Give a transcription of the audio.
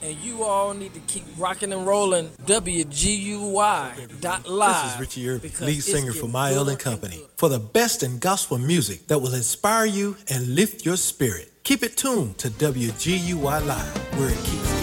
And you all need to keep rocking and rolling WGUY.live. This is Richie Irving, lead singer for Mael and Company. For the best in gospel music that will inspire you and lift your spirit. Keep it tuned to WGUY Live, where it keeps